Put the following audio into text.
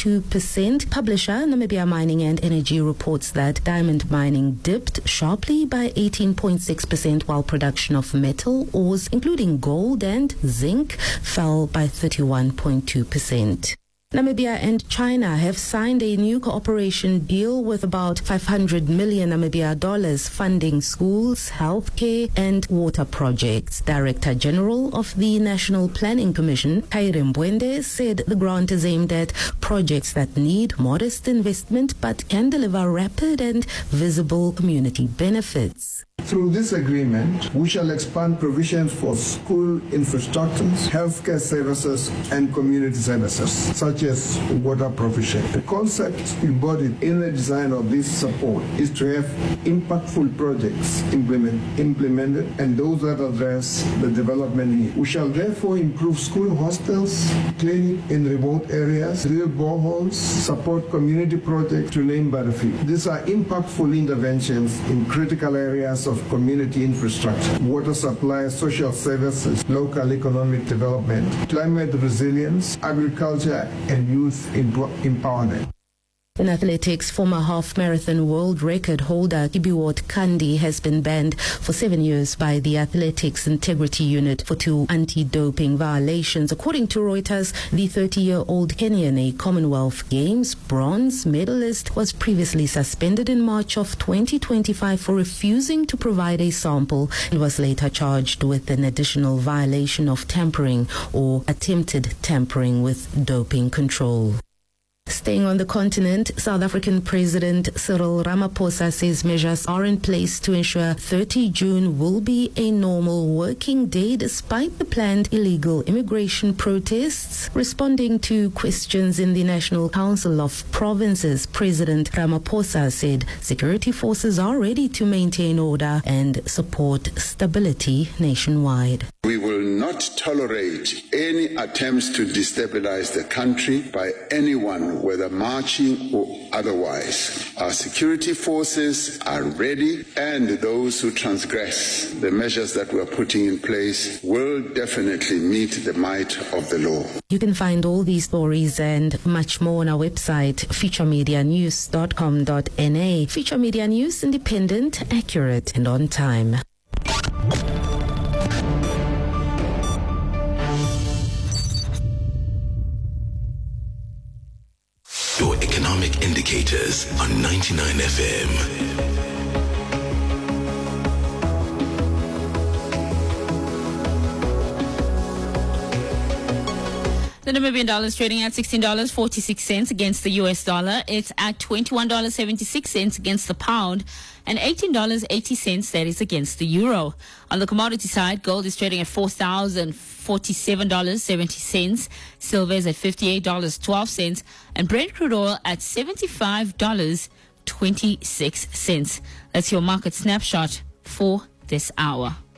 2%. Publisher Namibia Mining and Energy reports that diamond mining dipped sharply by 18.6%, while production of metal ores, including gold and zinc, fell by 31.2%. Namibia and China have signed a new cooperation deal with about 500 million Namibia dollars funding schools, healthcare and water projects. Director General of the National Planning Commission, Kairi Mbwende, said the grant is aimed at projects that need modest investment but can deliver rapid and visible community benefits. Through this agreement, we shall expand provisions for school infrastructures, healthcare services, and community services, such as water provision. The concept embodied in the design of this support is to have impactful projects implemented and those that address the development need. We shall therefore improve school hostels, clinic in remote areas, drill boreholes, support community projects, to name but a few. These are impactful interventions in critical areas of community infrastructure, water supply, social services, local economic development, climate resilience, agriculture, and youth empowerment. In athletics, former half-marathon world record holder Kibiwot Kandi has been banned for 7 years by the Athletics Integrity Unit for 2 anti-doping violations. According to Reuters, the 30-year-old Kenyan, a Commonwealth Games bronze medalist, was previously suspended in March of 2025 for refusing to provide a sample and was later charged with an additional violation of tampering or attempted tampering with doping control. Staying on the continent, South African President Cyril Ramaphosa says measures are in place to ensure 30 June will be a normal working day despite the planned illegal immigration protests. Responding to questions in the National Council of Provinces, President Ramaphosa said security forces are ready to maintain order and support stability nationwide. We will not tolerate any attempts to destabilize the country by anyone, whether marching or otherwise. Our security forces are ready, and those who transgress the measures that we are putting in place will definitely meet the might of the law. You can find all these stories and much more on our website, featuremedianews.com.na. Feature Media News, independent, accurate, and on time. Your economic indicators on 99 FM. The Namibian dollar is trading at $16.46 against the US dollar. It's at $21.76 against the pound and $18.80 that is against the euro. On the commodity side, gold is trading at $4,047.70. Silver is at $58.12 and Brent crude oil at $75.26. That's your market snapshot for this hour.